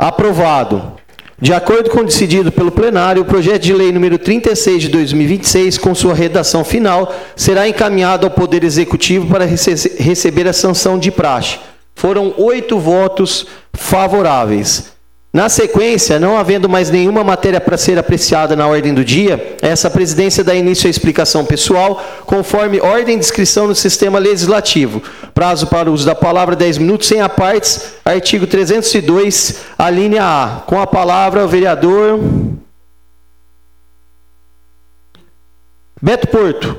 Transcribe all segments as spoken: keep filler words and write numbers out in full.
Aprovado. De acordo com o decidido pelo plenário, o projeto de lei número trinta e seis de dois mil e vinte e seis, com sua redação final, será encaminhado ao Poder Executivo para rece- receber a sanção de praxe. Foram oito votos favoráveis. Na sequência, não havendo mais nenhuma matéria para ser apreciada na ordem do dia, essa presidência dá início à explicação pessoal, conforme ordem de inscrição no sistema legislativo. Prazo para o uso da palavra, dez minutos, sem apartes, artigo trezentos e dois, a linha A. Com a palavra, o vereador Beto Porto.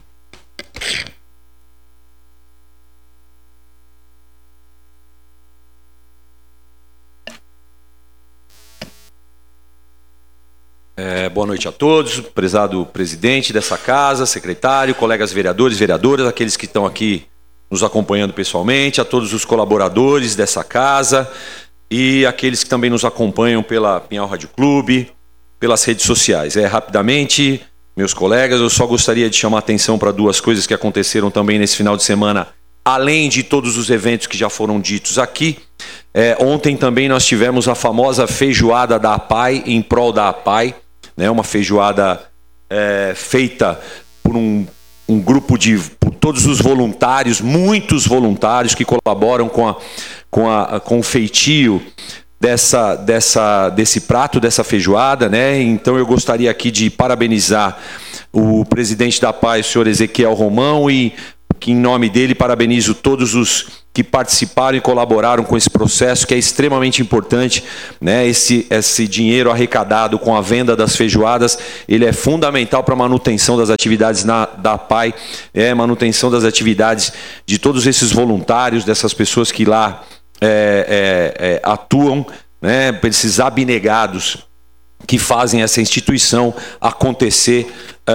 É, boa noite a todos, prezado presidente dessa casa, secretário, colegas vereadores, vereadoras, aqueles que estão aqui nos acompanhando pessoalmente, a todos os colaboradores dessa casa e aqueles que também nos acompanham pela Pinhal Rádio Clube, pelas redes sociais. É, rapidamente, meus colegas, eu só gostaria de chamar a atenção para duas coisas que aconteceram também nesse final de semana, além de todos os eventos que já foram ditos aqui. É, ontem também nós tivemos a famosa feijoada da APAI, em prol da APAI, né, uma feijoada é, feita por um, um grupo de por todos os voluntários, muitos voluntários que colaboram com, a, com, a, com o feitio dessa, dessa, desse prato, dessa feijoada, né? Então eu gostaria aqui de parabenizar o presidente da APAI, o senhor Ezequiel Romão, e que em nome dele parabenizo todos os que participaram e colaboraram com esse processo, que é extremamente importante, né? Esse, esse dinheiro arrecadado com a venda das feijoadas, ele é fundamental para a manutenção das atividades na, da APAI, é manutenção das atividades de todos esses voluntários, dessas pessoas que lá é, é, é, atuam, né? Esses abnegados que fazem essa instituição acontecer é,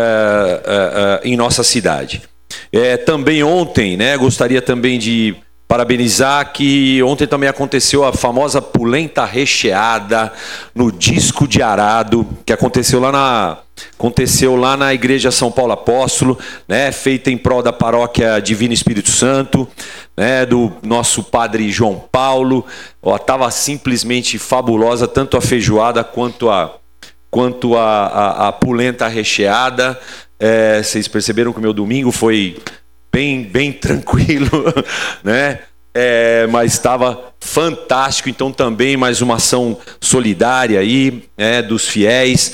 é, é, em nossa cidade. É, também ontem, né, gostaria também de parabenizar que ontem também aconteceu a famosa polenta recheada no disco de arado, que aconteceu lá na, aconteceu lá na Igreja São Paulo Apóstolo, né, feita em prol da Paróquia Divino Espírito Santo, né, do nosso padre João Paulo. Estava simplesmente fabulosa, tanto a feijoada quanto a, quanto a, a, a polenta recheada. É, vocês perceberam que o meu domingo foi bem, bem tranquilo, né? É, mas estava fantástico. Então também mais uma ação solidária aí, é, dos fiéis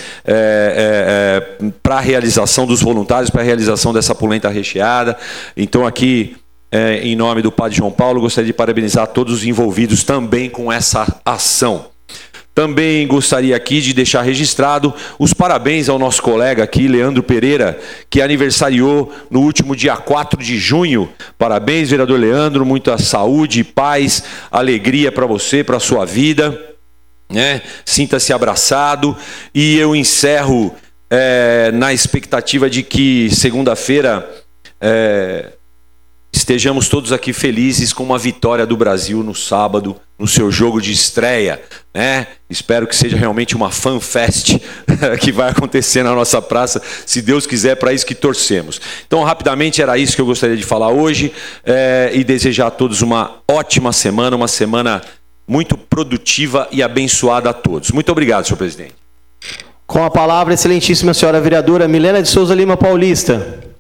é, é, é, para a realização dos voluntários, para a realização dessa polenta recheada. Então aqui, é, em nome do Padre João Paulo, gostaria de parabenizar todos os envolvidos também com essa ação. Também gostaria aqui de deixar registrado os parabéns ao nosso colega aqui, Leandro Pereira, que aniversariou no último dia quatro de junho. Parabéns, vereador Leandro, muita saúde, paz, alegria para você, para a sua vida, né? Sinta-se abraçado. E eu encerro é, na expectativa de que segunda-feira é, estejamos todos aqui felizes com uma vitória do Brasil no sábado, no seu jogo de estreia, né? Espero que seja realmente uma fanfest que vai acontecer na nossa praça, se Deus quiser, para isso que torcemos. Então, rapidamente, era isso que eu gostaria de falar hoje, é, e desejar a todos uma ótima semana, uma semana muito produtiva e abençoada a todos. Muito obrigado, senhor presidente. Com a palavra, excelentíssima senhora vereadora Milena de Souza Lima Paulista.